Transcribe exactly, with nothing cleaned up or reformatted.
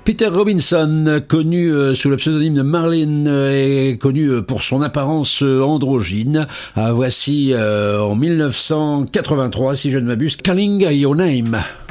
Peter Robinson, connu sous le pseudonyme de Marlin, est connu pour son apparence androgyne. Ah, voici euh, en mille neuf cent quatre-vingt-trois, si je ne m'abuse, Calling Your Name.